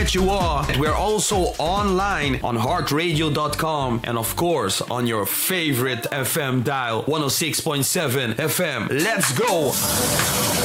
that you are. We're also online on heartradio.com and of course on your favorite FM dial, 106.7 FM. Let's go!